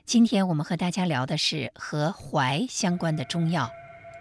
今天我们和大家聊的是和怀相关的中药。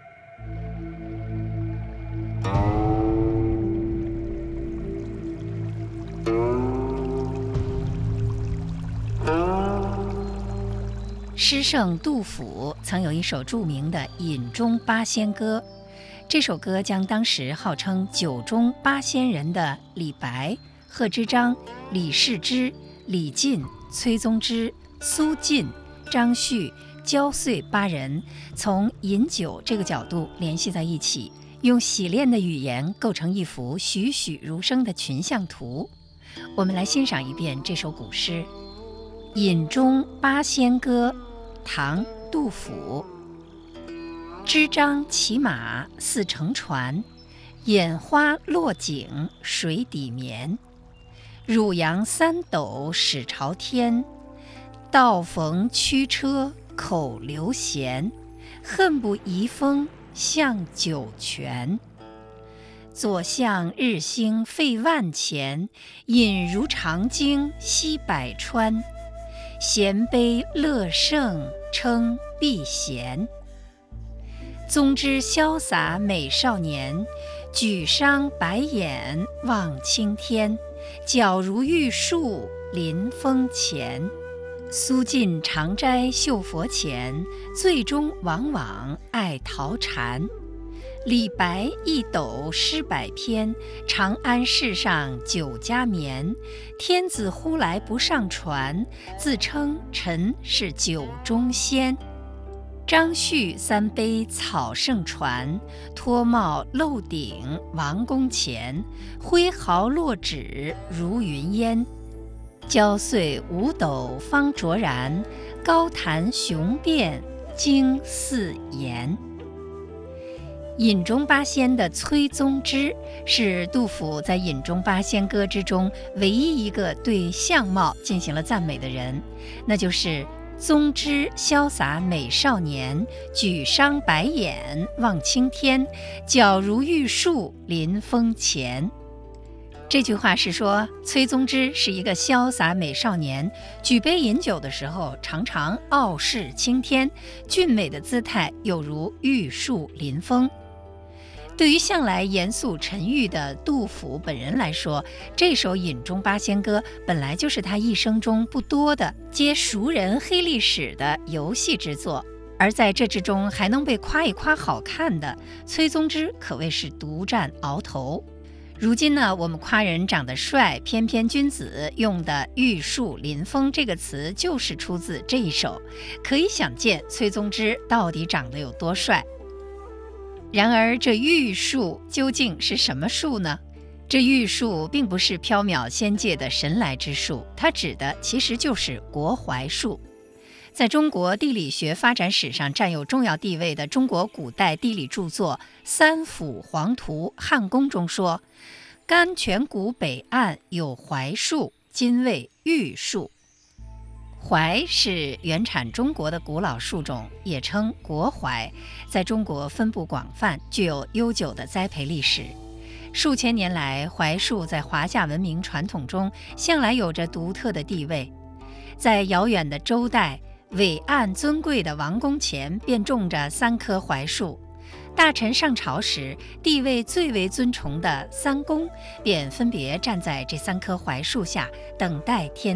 诗圣杜甫曾有一首著名的《饮中八仙歌》，这首歌将当时号称九中八仙人的李白、贺知章、李世之、李进、崔宗之、苏晋、张旭、焦遂八人从饮酒这个角度联系在一起，用洗练的语言构成一幅栩栩如生的群像图。我们来欣赏一遍这首古诗《饮中八仙歌》，唐·杜甫。知章骑马似乘船，眼花落井水底眠。汝阳三斗始朝天，道逢驱车口流涎。恨不移风向酒泉。左相日兴费万钱，饮如长鲸吸百川。衔杯乐圣称避嫌。宗之潇洒美少年，举觞白眼望青天。皎如玉树临风前。苏晋常斋绣佛前，醉中往往爱陶禅。李白一斗诗百篇，长安市上酒家眠。天子呼来不上船，自称臣是酒中仙。张旭三杯草盛传，脱帽漏顶王宫前。挥毫落纸如云烟，焦遂五斗方卓然。高谈雄辩惊四言。饮中八仙的崔宗之是杜甫在《饮中八仙歌》之中唯一一个对相貌进行了赞美的人，那就是宗之潇洒美少年，举觞白眼望青天。皎如玉树临风前。这句话是说，崔宗之是一个潇洒美少年，举杯饮酒的时候常常傲视青天，俊美的姿态有如玉树临风。对于向来严肃沉郁的杜甫本人来说，这首《饮中八仙歌》本来就是他一生中不多的揭熟人黑历史的游戏之作，而在这之中还能被夸一夸好看的崔宗之可谓是独占鳌头。如今呢，我们夸人长得帅，翩翩君子用的玉树临风这个词就是出自这一首，可以想见崔宗之到底长得有多帅。然而这玉树究竟是什么树呢？这玉树并不是缥缈仙界的神来之树，它指的其实就是国槐树。在中国地理学发展史上占有重要地位的中国古代地理著作《三辅黄图汉宫》中说，甘泉谷北岸有槐树，今谓玉树。槐是原产中国的古老树种，也称国槐，在中国分布广泛，具有悠久的栽培历史。数千年来，槐树在华夏文明传统中向来有着独特的地位。在遥远的周代，伟岸尊贵的王宫前便种着3棵槐树。大臣上朝时，地位最为尊崇的三公便分别站在这3棵槐树下，等待天